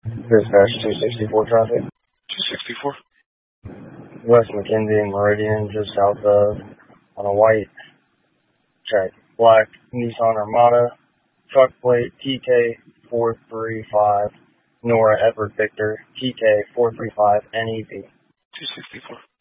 Dispatch 264 traffic. 264. West McKenzie and Meridian, just south of, on a white, black Nissan Armada, truck plate TK435, Nora Edward Victor, TK435 NEV. 264.